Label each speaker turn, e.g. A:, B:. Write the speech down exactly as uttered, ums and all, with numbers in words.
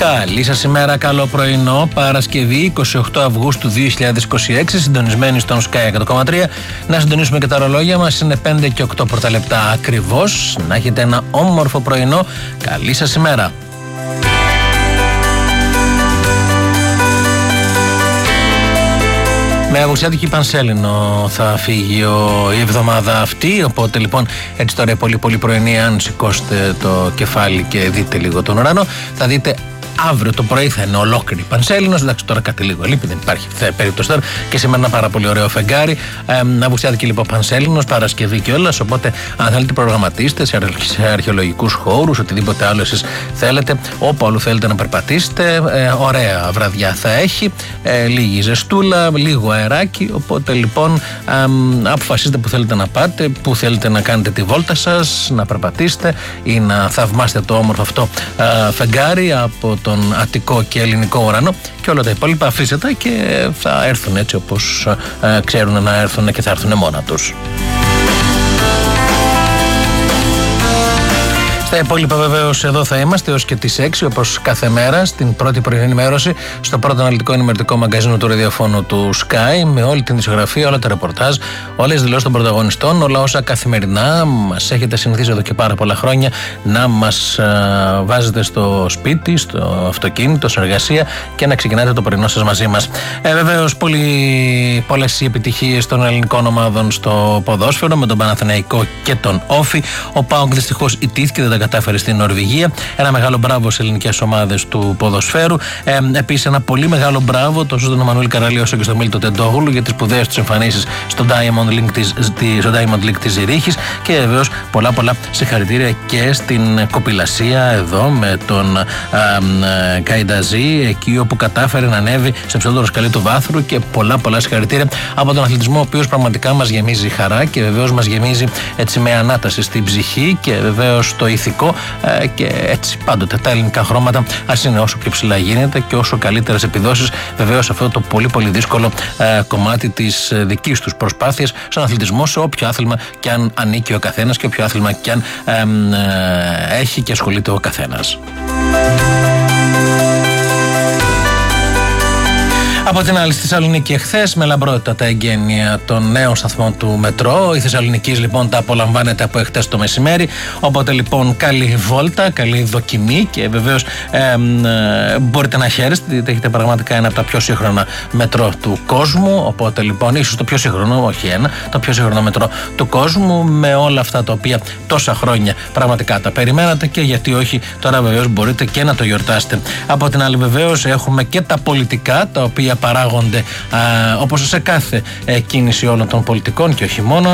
A: Καλή σας ημέρα, καλό πρωινό. Παρασκευή εικοστή ογδόη Αυγούστου δύο χιλιάδες είκοσι έξι, συντονισμένοι στον Sky εκατό κόμμα τρία. Να συντονίσουμε και τα ρολόγια μας, είναι πέντε και οκτώ πρώτα λεπτά ακριβώς. Να έχετε ένα όμορφο πρωινό. Καλή σας ημέρα. Με Αυγουστιάτικη Πανσέλινο θα φύγει ο, η εβδομάδα αυτή, οπότε λοιπόν έτσι τώρα πολύ πολύ πρωινή, αν σηκώσετε το κεφάλι και δείτε λίγο τον ουρανό, θα δείτε αύριο το πρωί θα είναι ολόκληρη Πανσέλινος. Εντάξει, τώρα κάτι λίγο λείπει, δεν υπάρχει περίπτωση τώρα. Και σήμερα ένα πάρα πολύ ωραίο φεγγάρι. Ε, Αυγουστιάτικη λοιπόν Πανσέλινος, Παρασκευή κιόλας. Οπότε, αν θέλετε, προγραμματίστε σε, σε αρχαιολογικούς χώρους, οτιδήποτε άλλο εσείς θέλετε, όπου αλλού θέλετε να περπατήσετε. Ε, ωραία βραδιά θα έχει. Ε, λίγη ζεστούλα, λίγο αεράκι. Οπότε λοιπόν, ε, αποφασίστε που θέλετε να πάτε, που θέλετε να κάνετε τη βόλτα σας, να περπατήσετε ή να θαυμάσετε το όμορφο αυτό ε, φεγγάρι από τον Αττικό και Ελληνικό ουρανό, και όλα τα υπόλοιπα αφήστε τα και θα έρθουν έτσι όπως ε, ξέρουν να έρθουν και θα έρθουν μόνα τους. Στα υπόλοιπα βεβαίως εδώ θα είμαστε έως και τις έξι, όπως κάθε μέρα, στην πρώτη πρωινή ενημέρωση, στο πρώτο αναλυτικό ενημερωτικό μαγκαζίνο του ραδιοφώνου του Sky, με όλη την ισογραφία, όλα τα ρεπορτάζ, όλες τις δηλώσεις των πρωταγωνιστών, όλα όσα καθημερινά μας έχετε συνηθίσει εδώ και πάρα πολλά χρόνια να μας α, βάζετε στο σπίτι, στο αυτοκίνητο, στην εργασία και να ξεκινάτε το πρωινό σας μαζί μας. Ε, βεβαίως, πολλές οι επιτυχίες των ελληνικών ομάδων στο ποδόσφαιρο, με τον Παναθηναϊκό και τον Όφη. Ο ΠΑΟΚ δυστυχώς ιτήθηκε, δεν τα κατάφερε στην Νορβηγία. Ένα μεγάλο μπράβο σε ελληνικές ομάδες του ποδοσφαίρου. Ε, Επίσης, ένα πολύ μεγάλο μπράβο τόσο στον Εμμανουήλ Καραλίωσο και στον Μίλτο Τεντόγλου για τις σπουδαίες τους εμφανίσεις στο Diamond League της, στο Diamond League της Ζηρίχης. Και βεβαίως πολλά πολλά συγχαρητήρια και στην κοπηλασία εδώ με τον Καϊνταζή, εκεί όπου κατάφερε να ανέβει σε ψηλότερο σκαλί του βάθρου. Και πολλά πολλά συγχαρητήρια από τον αθλητισμό, ο οποίος πραγματικά μας γεμίζει χαρά και βεβαίως μας γεμίζει έτσι με ανάταση στην ψυχή και βεβαίως το ηθικό, ε, και έτσι πάντοτε τα ελληνικά χρώματα, ας είναι όσο πιο ψηλά γίνεται και όσο καλύτερες επιδόσεις, βεβαίως αυτό το πολύ πολύ δύσκολο ε, κομμάτι της ε, δικής τους προσπάθειας στον αθλητισμό, σε όποιο άθλημα και αν ανήκει ο καθένας και όποιο άθλημα και αν ε, ε, έχει και ασχολείται ο καθένας. Από την άλλη, στη Θεσσαλονίκη εχθές, με λαμπρότητα τα εγγένεια των νέων σταθμών του μετρό. Η Θεσσαλονικής λοιπόν τα απολαμβάνεται από εχθές το μεσημέρι. Οπότε λοιπόν καλή βόλτα, καλή δοκιμή και βεβαίως ε, ε, μπορείτε να χαίρεστε, γιατί έχετε πραγματικά ένα από τα πιο σύγχρονα μετρό του κόσμου. Οπότε λοιπόν, ίσως το πιο σύγχρονο, όχι ένα, το πιο σύγχρονο μετρό του κόσμου, με όλα αυτά τα οποία τόσα χρόνια πραγματικά τα περιμένατε, και γιατί όχι, τώρα βεβαίως μπορείτε και να το γιορτάσετε. Από την άλλη, βεβαίως έχουμε και τα πολιτικά, τα οποία παράγονται α, όπως σε κάθε ε, κίνηση όλων των πολιτικών και όχι μόνο.